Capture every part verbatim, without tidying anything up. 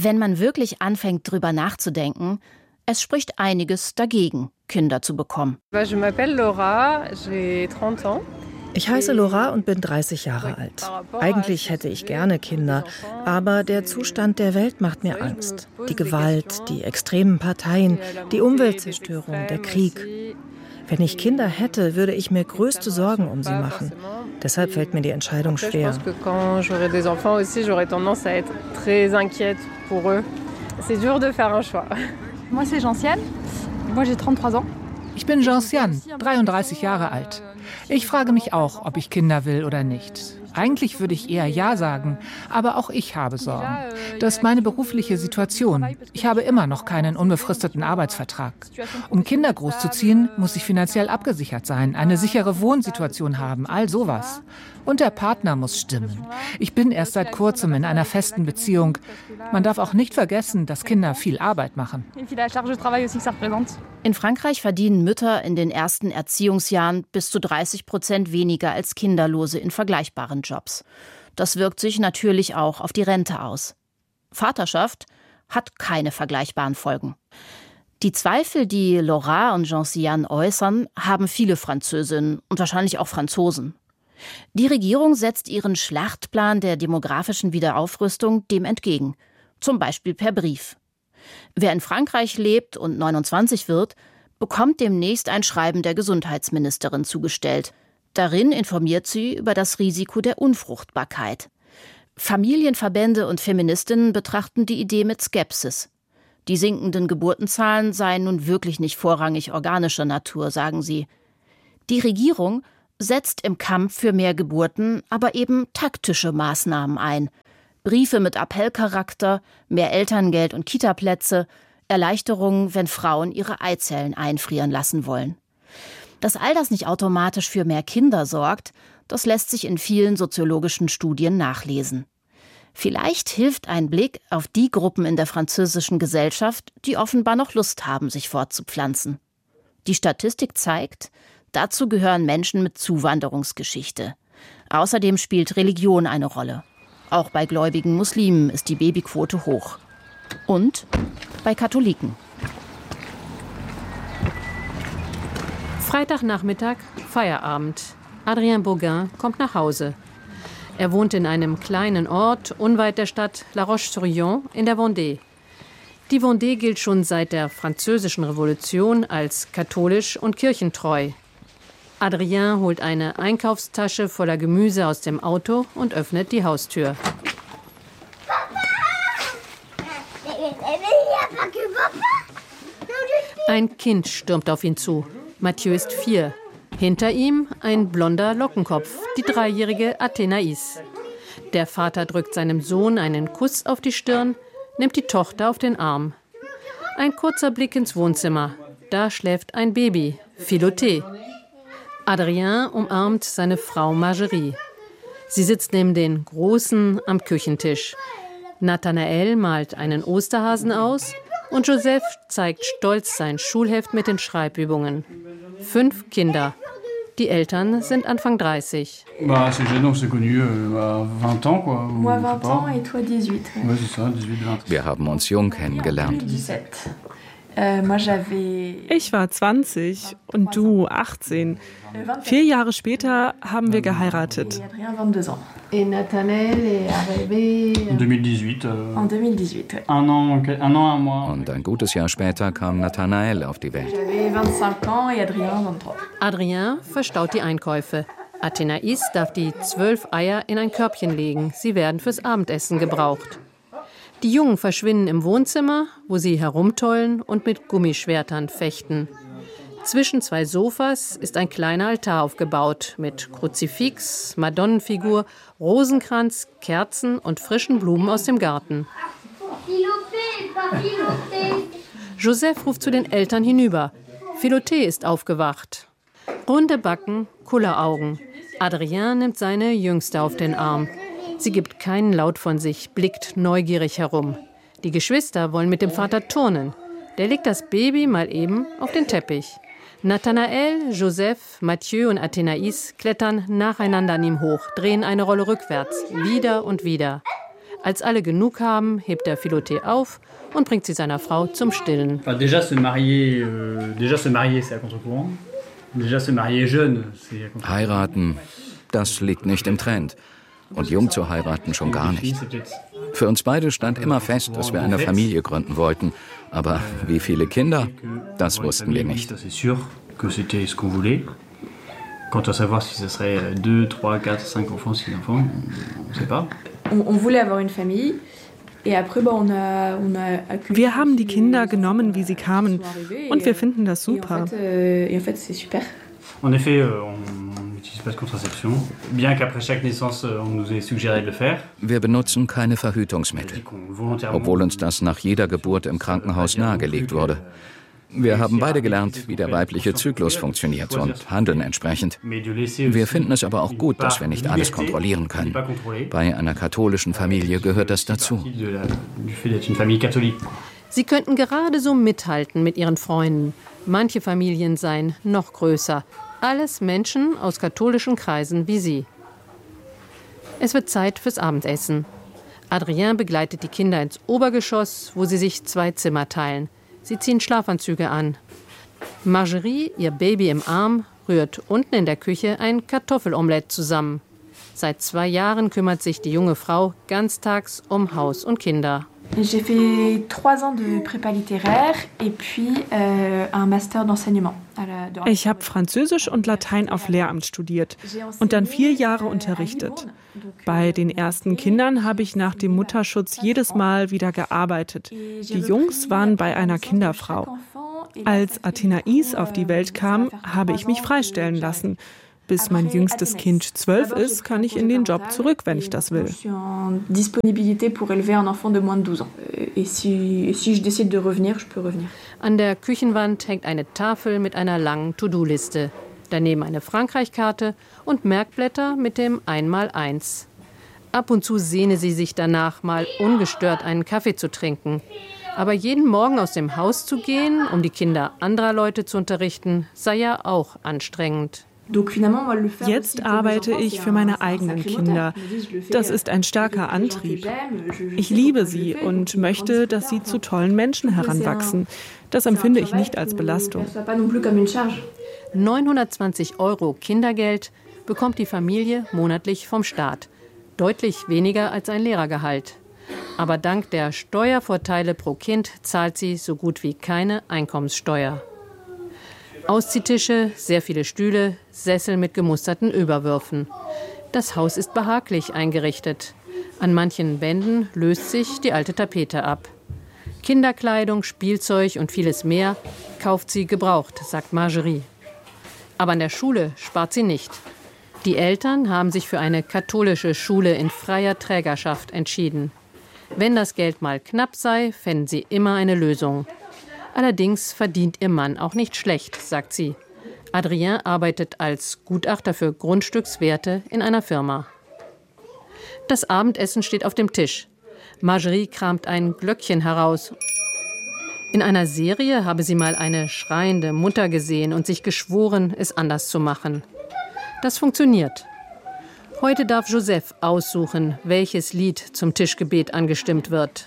Wenn man wirklich anfängt, drüber nachzudenken, es spricht einiges dagegen, Kinder zu bekommen. Ich heiße Laura und bin dreißig Jahre alt. Eigentlich hätte ich gerne Kinder, aber der Zustand der Welt macht mir Angst. Die Gewalt, die extremen Parteien, die Umweltzerstörung, der Krieg. Wenn ich Kinder hätte, würde ich mir größte Sorgen um sie machen. Deshalb fällt mir die Entscheidung schwer. Ich bin Gentiane, dreiunddreißig Jahre alt. Ich frage mich auch, ob ich Kinder will oder nicht. Eigentlich würde ich eher Ja sagen, aber auch ich habe Sorgen. Das ist meine berufliche Situation. Ich habe immer noch keinen unbefristeten Arbeitsvertrag. Um Kinder großzuziehen, muss ich finanziell abgesichert sein, eine sichere Wohnsituation haben, all sowas. Und der Partner muss stimmen. Ich bin erst seit kurzem in einer festen Beziehung. Man darf auch nicht vergessen, dass Kinder viel Arbeit machen. In Frankreich verdienen Mütter in den ersten Erziehungsjahren bis zu dreißig Prozent weniger als Kinderlose in vergleichbaren Jobs. Das wirkt sich natürlich auch auf die Rente aus. Vaterschaft hat keine vergleichbaren Folgen. Die Zweifel, die Laura und Gentiane äußern, haben viele Französinnen und wahrscheinlich auch Franzosen. Die Regierung setzt ihren Schlachtplan der demografischen Wiederaufrüstung dem entgegen, zum Beispiel per Brief. Wer in Frankreich lebt und neunundzwanzig wird, bekommt demnächst ein Schreiben der Gesundheitsministerin zugestellt. Darin informiert sie über das Risiko der Unfruchtbarkeit. Familienverbände und Feministinnen betrachten die Idee mit Skepsis. Die sinkenden Geburtenzahlen seien nun wirklich nicht vorrangig organischer Natur, sagen sie. Die Regierung setzt im Kampf für mehr Geburten aber eben taktische Maßnahmen ein. Briefe mit Appellcharakter, mehr Elterngeld und Kitaplätze, Erleichterungen, wenn Frauen ihre Eizellen einfrieren lassen wollen. Dass all das nicht automatisch für mehr Kinder sorgt, das lässt sich in vielen soziologischen Studien nachlesen. Vielleicht hilft ein Blick auf die Gruppen in der französischen Gesellschaft, die offenbar noch Lust haben, sich fortzupflanzen. Die Statistik zeigt, dazu gehören Menschen mit Zuwanderungsgeschichte. Außerdem spielt Religion eine Rolle. Auch bei gläubigen Muslimen ist die Babyquote hoch. Und bei Katholiken. Freitagnachmittag, Feierabend. Adrien Bourgain kommt nach Hause. Er wohnt in einem kleinen Ort unweit der Stadt La Roche-sur-Yon in der Vendée. Die Vendée gilt schon seit der Französischen Revolution als katholisch und kirchentreu. Adrien holt eine Einkaufstasche voller Gemüse aus dem Auto und öffnet die Haustür. Ein Kind stürmt auf ihn zu. Mathieu ist vier. Hinter ihm ein blonder Lockenkopf, die dreijährige Athénaïs. Der Vater drückt seinem Sohn einen Kuss auf die Stirn, nimmt die Tochter auf den Arm. Ein kurzer Blick ins Wohnzimmer. Da schläft ein Baby, Philothée. Adrien umarmt seine Frau Margerie. Sie sitzt neben den Großen am Küchentisch. Nathanaël malt einen Osterhasen aus und Joseph zeigt stolz sein Schulheft mit den Schreibübungen. Fünf Kinder. Die Eltern sind Anfang dreißig. Wir haben uns jung kennengelernt. Ich war zwanzig und du achtzehn. Vier Jahre später haben wir geheiratet. Und ein gutes Jahr später kam Nathanaël auf die Welt. Adrien verstaut die Einkäufe. Athénaïs darf die zwölf Eier in ein Körbchen legen. Sie werden fürs Abendessen gebraucht. Die Jungen verschwinden im Wohnzimmer, wo sie herumtollen und mit Gummischwertern fechten. Zwischen zwei Sofas ist ein kleiner Altar aufgebaut mit Kruzifix, Madonnenfigur, Rosenkranz, Kerzen und frischen Blumen aus dem Garten. Joseph ruft zu den Eltern hinüber. Philothée ist aufgewacht. Runde Backen, Kulleraugen. Adrien nimmt seine Jüngste auf den Arm. Sie gibt keinen Laut von sich, blickt neugierig herum. Die Geschwister wollen mit dem Vater turnen. Der legt das Baby mal eben auf den Teppich. Nathanaël, Joseph, Mathieu und Athénaïs klettern nacheinander an ihm hoch, drehen eine Rolle rückwärts, wieder und wieder. Als alle genug haben, hebt der Filoté auf und bringt sie seiner Frau zum Stillen. Heiraten, das liegt nicht im Trend. Und jung zu heiraten schon gar nicht. Für uns beide stand immer fest, dass wir eine Familie gründen wollten. Aber wie viele Kinder, das wussten wir nicht. Quant à savoir si ce serait deux, trois, quatre, cinq enfants, six enfants, on ne sait pas. On voulait avoir une famille. Wir haben die Kinder genommen, wie sie kamen, und wir finden das super. En effet, on n'utilise pas de contraception, bien qu'après chaque naissance, on nous ait suggéré de le faire. Wir benutzen keine Verhütungsmittel, obwohl uns das nach jeder Geburt im Krankenhaus nahegelegt wurde. Wir haben beide gelernt, wie der weibliche Zyklus funktioniert und handeln entsprechend. Wir finden es aber auch gut, dass wir nicht alles kontrollieren können. Bei einer katholischen Familie gehört das dazu. Sie könnten gerade so mithalten mit ihren Freunden. Manche Familien seien noch größer. Alles Menschen aus katholischen Kreisen wie sie. Es wird Zeit fürs Abendessen. Adrien begleitet die Kinder ins Obergeschoss, wo sie sich zwei Zimmer teilen. Sie ziehen Schlafanzüge an. Marjorie, ihr Baby im Arm, rührt unten in der Küche ein Kartoffelomelett zusammen. Seit zwei Jahren kümmert sich die junge Frau ganztags um Haus und Kinder. J'ai fait trois ans de prépa littéraire et puis euh, un master d'enseignement. Ich habe Französisch und Latein auf Lehramt studiert und dann vier Jahre unterrichtet. Bei den ersten Kindern habe ich nach dem Mutterschutz jedes Mal wieder gearbeitet. Die Jungs waren bei einer Kinderfrau. Als Athénaïs auf die Welt kam, habe ich mich freistellen lassen. Bis mein jüngstes Kind zwölf ist, kann ich in den Job zurück, wenn ich das will. An der Küchenwand hängt eine Tafel mit einer langen To-Do-Liste. Daneben eine Frankreich-Karte und Merkblätter mit dem Einmaleins. Ab und zu sehne sie sich danach, mal ungestört einen Kaffee zu trinken. Aber jeden Morgen aus dem Haus zu gehen, um die Kinder anderer Leute zu unterrichten, sei ja auch anstrengend. Jetzt arbeite ich für meine eigenen Kinder. Das ist ein starker Antrieb. Ich liebe sie und möchte, dass sie zu tollen Menschen heranwachsen. Das empfinde ich nicht als Belastung. neunhundertzwanzig Euro Kindergeld bekommt die Familie monatlich vom Staat. Deutlich weniger als ein Lehrergehalt. Aber dank der Steuervorteile pro Kind zahlt sie so gut wie keine Einkommenssteuer. Ausziehtische, sehr viele Stühle, Sessel mit gemusterten Überwürfen. Das Haus ist behaglich eingerichtet. An manchen Wänden löst sich die alte Tapete ab. Kinderkleidung, Spielzeug und vieles mehr kauft sie gebraucht, sagt Marjorie. Aber an der Schule spart sie nicht. Die Eltern haben sich für eine katholische Schule in freier Trägerschaft entschieden. Wenn das Geld mal knapp sei, fänden sie immer eine Lösung. Allerdings verdient ihr Mann auch nicht schlecht, sagt sie. Adrien arbeitet als Gutachter für Grundstückswerte in einer Firma. Das Abendessen steht auf dem Tisch. Marjorie kramt ein Glöckchen heraus. In einer Serie habe sie mal eine schreiende Mutter gesehen und sich geschworen, es anders zu machen. Das funktioniert. Heute darf Joseph aussuchen, welches Lied zum Tischgebet angestimmt wird.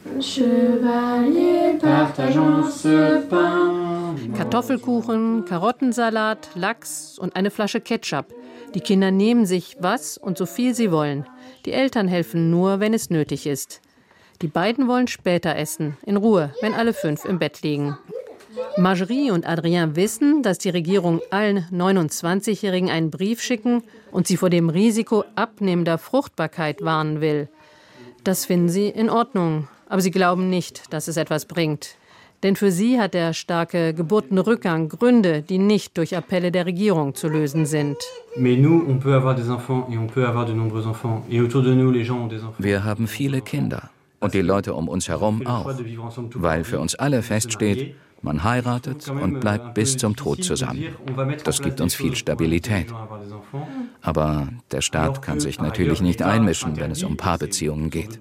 Kartoffelkuchen, Karottensalat, Lachs und eine Flasche Ketchup. Die Kinder nehmen sich was und so viel sie wollen. Die Eltern helfen nur, wenn es nötig ist. Die beiden wollen später essen, in Ruhe, wenn alle fünf im Bett liegen. Marjorie und Adrien wissen, dass die Regierung allen neunundzwanzigjährigen einen Brief schicken und sie vor dem Risiko abnehmender Fruchtbarkeit warnen will. Das finden sie in Ordnung. Aber sie glauben nicht, dass es etwas bringt. Denn für sie hat der starke Geburtenrückgang Gründe, die nicht durch Appelle der Regierung zu lösen sind. Wir haben viele Kinder und die Leute um uns herum auch, weil für uns alle feststeht, man heiratet und bleibt bis zum Tod zusammen. Das gibt uns viel Stabilität. Aber der Staat kann sich natürlich nicht einmischen, wenn es um Paarbeziehungen geht.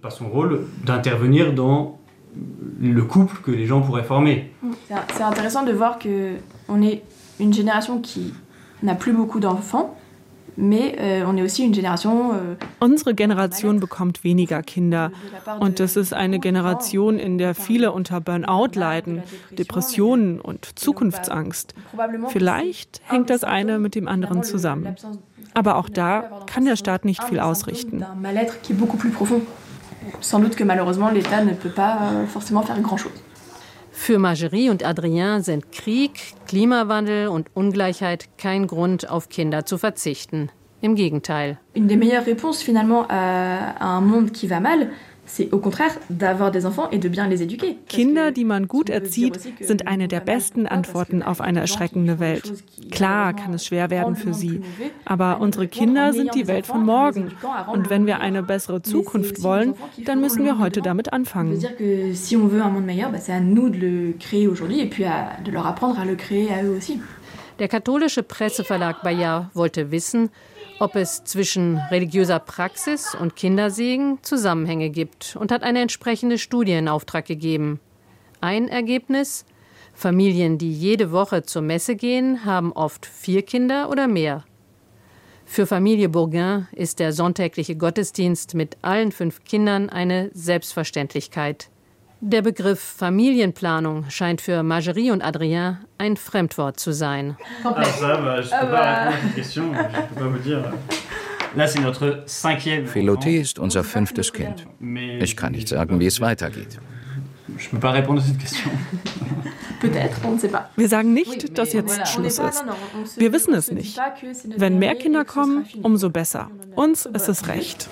C'est intéressant de voir qu'on est une génération qui n'a plus beaucoup d'enfants, Unsere Generation bekommt weniger Kinder. Und das ist eine Generation, in der viele unter Burnout leiden, Depressionen und Zukunftsangst. Vielleicht hängt das eine mit dem anderen zusammen. Aber auch da kann der Staat nicht viel ausrichten. Für Margerie und Adrien sind Krieg, Klimawandel und Ungleichheit kein Grund, auf Kinder zu verzichten. Im Gegenteil. Une des meilleures réponses finalement à, à un monde qui va mal, c'est au contraire d'avoir des enfants et de bien les éduquer. Kinder, die man gut erzieht, sind eine der besten Antworten auf eine erschreckende Welt. Klar kann es schwer werden für sie, aber unsere Kinder sind die Welt von morgen. Und wenn wir eine bessere Zukunft wollen, dann müssen wir heute damit anfangen. Der katholische Presseverlag Bayard wollte wissen, ob es zwischen religiöser Praxis und Kindersegen Zusammenhänge gibt und hat eine entsprechende Studie in Auftrag gegeben. Ein Ergebnis: Familien, die jede Woche zur Messe gehen, haben oft vier Kinder oder mehr. Für Familie Bourgain ist der sonntägliche Gottesdienst mit allen fünf Kindern eine Selbstverständlichkeit. Der Begriff Familienplanung scheint für Margerie und Adrien ein Fremdwort zu sein. Philothée ist unser fünftes Kind. Ich kann nicht sagen, wie es weitergeht. Wir sagen nicht, dass jetzt Schluss ist. Wir wissen es nicht. Wenn mehr Kinder kommen, umso besser. Uns ist es recht.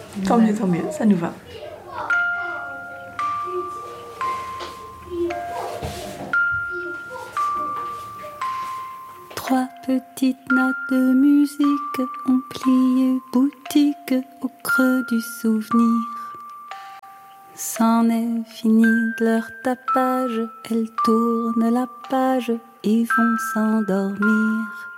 Trois petites notes de musique ont plié boutique au creux du souvenir. C'en est fini de leur tapage, elles tournent la page et vont s'endormir.